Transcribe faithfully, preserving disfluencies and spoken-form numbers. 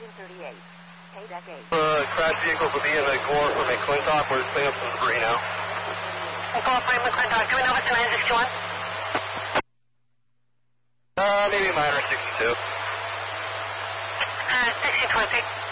engine thirty-eight. K deck eight. Uh, crash vehicles will be in the Gore for McClintock. We're just cleaning up some debris now. Gore for McClintock. Do we know if it's a nine sixty-one? Uh, maybe minor sixty-two. Uh, sixty twenty.